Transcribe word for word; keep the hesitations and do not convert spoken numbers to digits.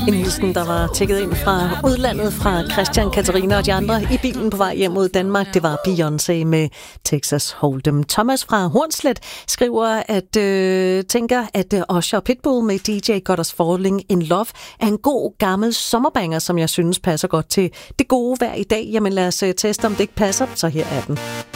En hilsen, der var tækket ind fra udlandet fra Christian, Katarina og de andre i bilen på vej hjem mod Danmark. Det var Beyoncé med Texas Hold'em. Thomas fra Hornslet skriver, at øh, tænker, at uh, Usher Pitbull med D J Got Us Falling in Love er en god gammel sommerbanger, som jeg synes passer godt til det gode vejr i dag. Jamen lad os uh, teste, om det ikke passer. Så her er den.